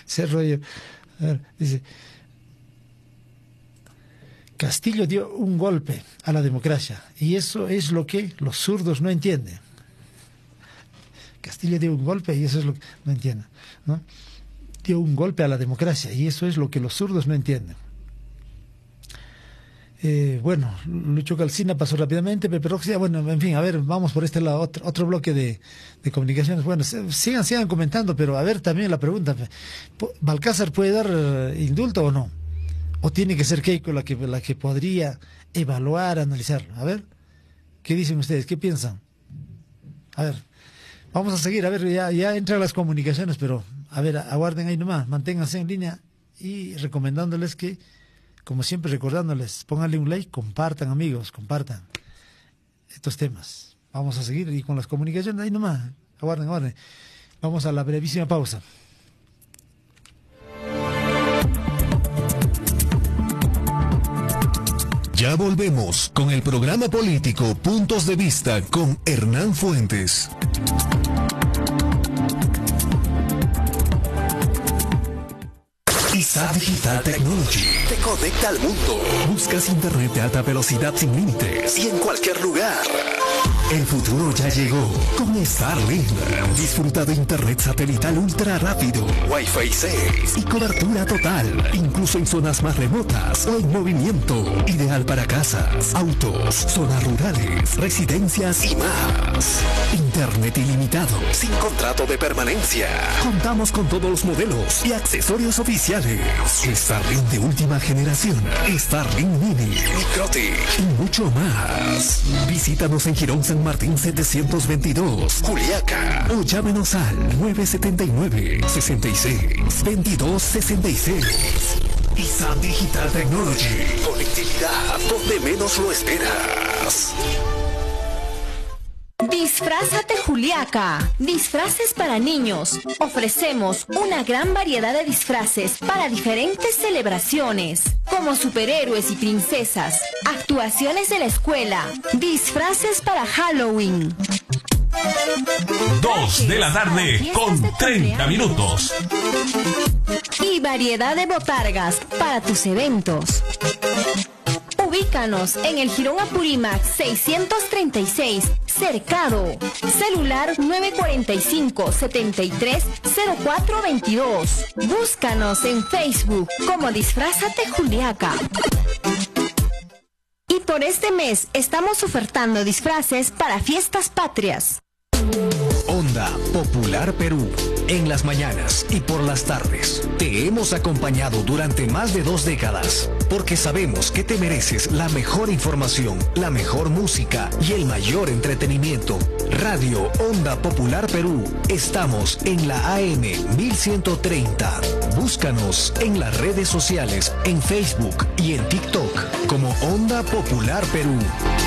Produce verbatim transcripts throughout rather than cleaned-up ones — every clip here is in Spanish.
ese rollo. A ver, dice, Castillo dio un golpe a la democracia y eso es lo que los zurdos no entienden. Castillo dio un golpe y eso es lo que no entienden, ¿no? Dio un golpe a la democracia y eso es lo que los zurdos no entienden. Eh, bueno, Lucho Calcina pasó rápidamente, Pepe Roxia, bueno, en fin, a ver, vamos por este lado, otro, otro bloque de, de comunicaciones. Bueno, sigan, sigan comentando, pero a ver también la pregunta, ¿Balcázar puede dar uh, indulto o no? ¿O tiene que ser Keiko la que, la que podría evaluar, analizar? A ver, ¿qué dicen ustedes? ¿Qué piensan? A ver, vamos a seguir, a ver, ya, ya entran las comunicaciones, pero a ver, aguarden ahí nomás, manténganse en línea y recomendándoles que, como siempre, recordándoles, pónganle un like, compartan, amigos, compartan estos temas. Vamos a seguir y con las comunicaciones, ahí nomás, aguarden, aguarden. Vamos a la brevísima pausa. Ya volvemos con el programa político Puntos de Vista con Hernán Fuentes. I S A Digital Technology te conecta al mundo. Buscas internet de alta velocidad sin límites y en cualquier lugar. El futuro ya llegó con Starlink. Disfruta de internet satelital ultra rápido, Wi-Fi seis y cobertura total, incluso en zonas más remotas o en movimiento. Ideal para casas, autos, zonas rurales, residencias y más. Internet ilimitado, sin contrato de permanencia. Contamos con todos los modelos y accesorios oficiales. Starlink de última generación, Starlink Mini, Microtic y mucho más. Visítanos en Girón San Martín setecientos veintidós, Juliaca, o llámenos al nueve siete nueve, seis seis, veintidós sesenta y seis. I S A Digital Technology, conectividad donde menos lo esperas. Disfrázate Juliaca, disfraces para niños. Ofrecemos una gran variedad de disfraces para diferentes celebraciones, como superhéroes y princesas, actuaciones de la escuela, disfraces para Halloween. Dos de la tarde con treinta minutos. Y variedad de botargas para tus eventos. Ubícanos en el Jirón Apurímac seiscientos treinta y seis, Cercado. Celular nueve cuatro cinco, siete tres, cero cuatro dos dos. Búscanos en Facebook como Disfrázate Juliaca. Y por este mes estamos ofertando disfraces para fiestas patrias. Onda Popular Perú. En las mañanas y por las tardes te hemos acompañado durante más de dos décadas, porque sabemos que te mereces la mejor información, la mejor música y el mayor entretenimiento. Radio Onda Popular Perú. Estamos en la A M mil ciento treinta. Búscanos en las redes sociales, en Facebook y en TikTok como Onda Popular Perú.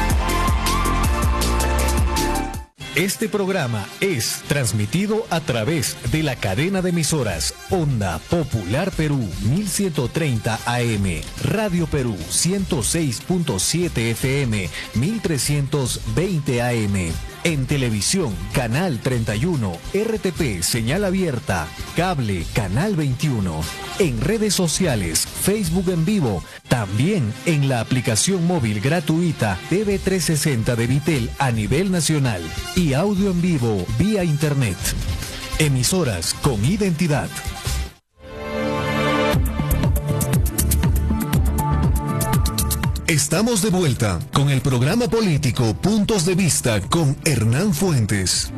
Este programa es transmitido a través de la cadena de emisoras Onda Popular Perú mil ciento treinta A M, Radio Perú ciento seis punto siete F M, mil trescientos veinte A M. En televisión, Canal treinta y uno, R T P, señal abierta, cable, Canal veintiuno. En redes sociales, Facebook en vivo, también en la aplicación móvil gratuita T V trescientos sesenta de Vitel a nivel nacional y audio en vivo vía internet. Emisoras con identidad. Estamos de vuelta con el programa político Puntos de Vista con Hernán Fuentes.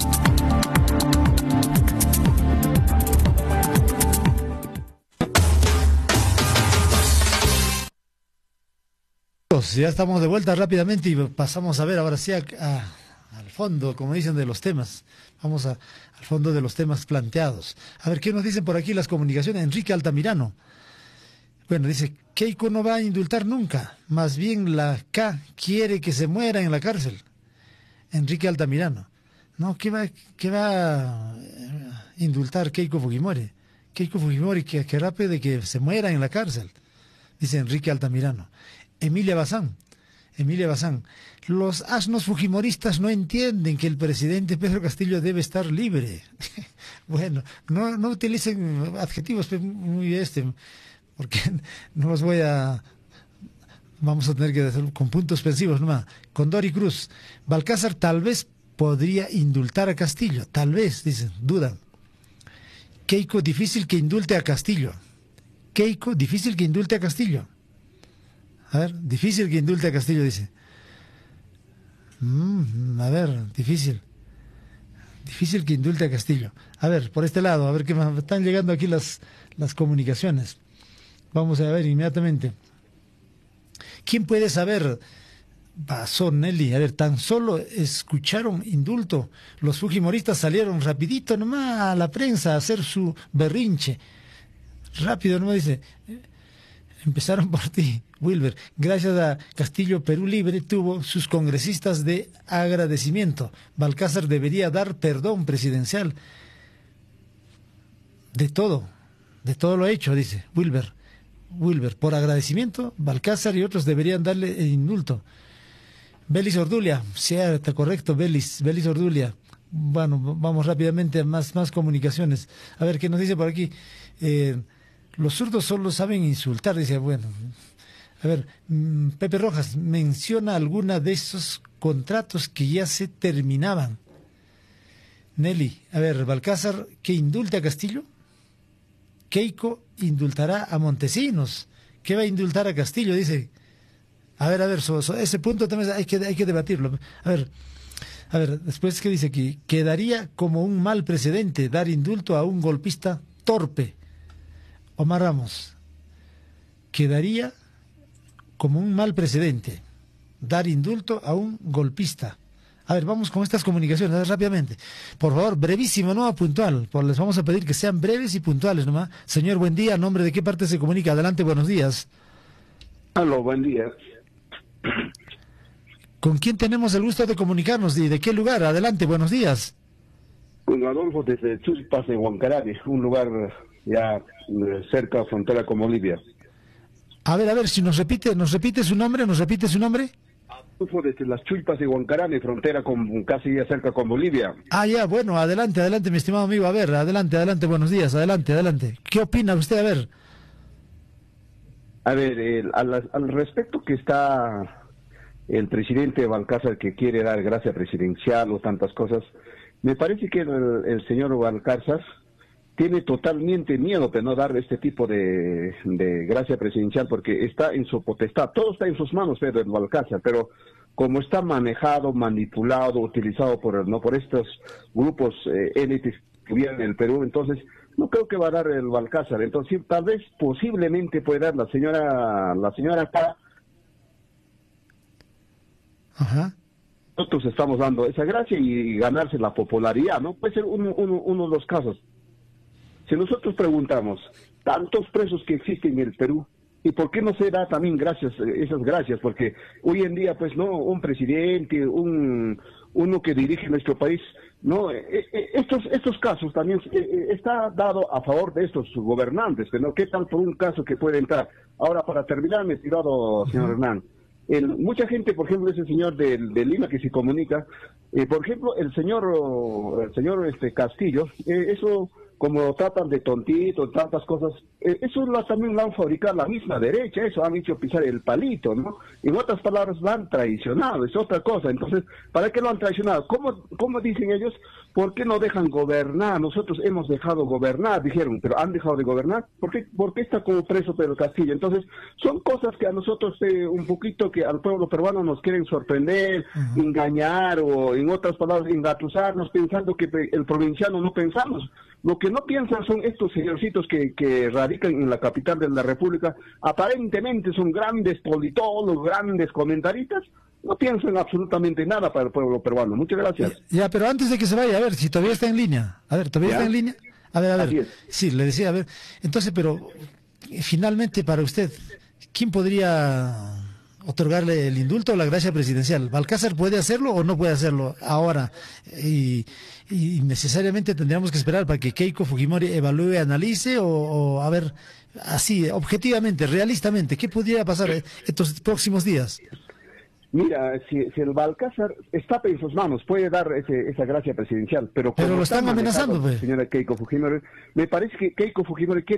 Ya estamos de vuelta rápidamente y pasamos a ver ahora sí a, a, al fondo, como dicen, de los temas. Vamos a, al fondo de los temas planteados. A ver, ¿qué nos dicen por aquí las comunicaciones? Enrique Altamirano. Bueno, dice, Keiko no va a indultar nunca, más bien la K quiere que se muera en la cárcel. Enrique Altamirano. No, ¿qué va, qué va a indultar Keiko Fujimori? Keiko Fujimori que, que rápido de que se muera en la cárcel, dice Enrique Altamirano. Emilia Bazán. Emilia Bazán. Los asnos fujimoristas no entienden que el presidente Pedro Castillo debe estar libre. Bueno, no, no utilicen adjetivos muy este, porque no los voy a... Vamos a tener que hacer con puntos suspensivos nomás. Con Dori Cruz. Balcázar tal vez podría indultar a Castillo. Tal vez, dicen, dudan. Keiko, difícil que indulte a Castillo. Keiko, difícil que indulte a Castillo. A ver, difícil que indulte a Castillo, dice. Mm, a ver, difícil. Difícil que indulte a Castillo. A ver, por este lado, a ver qué más. Están llegando aquí las, las comunicaciones. Vamos a ver inmediatamente. ¿Quién puede saber? Pasó Nelly, a ver, tan solo escucharon indulto, los fujimoristas salieron rapidito nomás a la prensa a hacer su berrinche. Rápido nomás dice, empezaron por ti, Wilber. Gracias a Castillo, Perú Libre tuvo sus congresistas de agradecimiento. Balcázar debería dar perdón presidencial. De todo, de todo lo hecho, dice Wilber. Wilber, por agradecimiento, Balcázar y otros deberían darle el indulto. Belis Ordulia, cierto, correcto, Belis, Belis Ordulia. Bueno, vamos rápidamente a más, más comunicaciones. A ver, ¿qué nos dice por aquí? Eh, los zurdos solo saben insultar, dice, bueno. A ver, Pepe Rojas, menciona alguna de esos contratos que ya se terminaban. Nelly, a ver, Balcázar, ¿que indulte a Castillo? Keiko indultará a Montesinos. ¿Qué va a indultar a Castillo? Dice... A ver, a ver, so, so, ese punto también hay que, hay que debatirlo. A ver, a ver, después, ¿qué dice aquí? Quedaría como un mal precedente dar indulto a un golpista torpe. Omar Ramos. Quedaría como un mal precedente dar indulto a un golpista. A ver, vamos con estas comunicaciones, a ver, rápidamente. Por favor, brevísimo, no puntual. Por, les vamos a pedir que sean breves y puntuales nomás. Señor, buen día. ¿A nombre de qué parte se comunica? Adelante, buenos días. Aló, buen día. ¿Con quién tenemos el gusto de comunicarnos y de qué lugar? Adelante, buenos días. Con Adolfo desde Chuspas de Huancarari, un lugar ya cerca de frontera con Bolivia. A ver, a ver, si nos repite, nos repite su nombre, nos repite su nombre. Adolfo desde las Chulpas de Huancarari, frontera con casi ya cerca con Bolivia. Ah, ya, bueno, adelante, adelante, mi estimado amigo. A ver, adelante, adelante, buenos días, adelante, adelante. ¿Qué opina usted? A ver. A ver, el, al, al respecto que está el presidente Balcázar que quiere dar gracia presidencial o tantas cosas, me parece que el, el señor Balcázar tiene totalmente miedo de no dar este tipo de, de gracia presidencial porque está en su potestad, todo está en sus manos, Pedro Balcázar, pero como está manejado, manipulado, utilizado por no por estos grupos eh, élites que viven en el Perú, entonces no creo que va a dar el Balcázar, entonces tal vez posiblemente puede dar la señora la señora acá. Ajá. Nosotros estamos dando esa gracia y ganarse la popularidad, ¿no? Puede ser uno, uno, uno de los casos. Si nosotros preguntamos, tantos presos que existen en el Perú, ¿y por qué no se da también gracias, esas gracias? Porque hoy en día, pues, no, un presidente, un uno que dirige nuestro país, no, estos estos casos también está dado a favor de estos gobernantes, pero ¿qué tal por un caso que puede entrar? Ahora, para terminar, mi estimado señor Hernán, el, mucha gente, por ejemplo, ese señor de, de Lima que se comunica, eh, por ejemplo, el señor el señor este Castillo, eh, eso como tratan de tontito, tantas cosas, eh, eso la, también lo han fabricado la misma derecha, eso han hecho pisar el palito, ¿no? En otras palabras, lo han traicionado, es otra cosa. Entonces, ¿para qué lo han traicionado? ¿Cómo, cómo dicen ellos? ¿Por qué no dejan gobernar? Nosotros hemos dejado gobernar, dijeron, pero ¿han dejado de gobernar? ¿Por qué, por qué está como preso Pedro Castillo? Entonces, son cosas que a nosotros, eh, un poquito, que al pueblo peruano nos quieren sorprender, uh-huh. engañar, o en otras palabras, engatusarnos, pensando que el provinciano no pensamos. Lo que no piensan son estos señorcitos que, que radican en la capital de la República, aparentemente son grandes politólogos, grandes comentaristas, no piensan absolutamente nada para el pueblo peruano. Muchas gracias. Ya, ya, pero antes de que se vaya, a ver, si todavía está en línea, a ver, ¿todavía ¿Ya? está en línea? A ver, a ver, sí, le decía, a ver, entonces, pero finalmente para usted, ¿quién podría otorgarle el indulto o la gracia presidencial? ¿Balcázar puede hacerlo o no puede hacerlo ahora? Y, y necesariamente tendríamos que esperar para que Keiko Fujimori evalúe, analice o, o a ver, así, objetivamente, realistamente, ¿qué pudiera pasar estos próximos días? Mira, si, si el Balcázar está en sus manos, puede dar ese, esa gracia presidencial, pero, pero como lo están amenazando, pues. Señora Keiko Fujimori, me parece que Keiko Fujimori quiere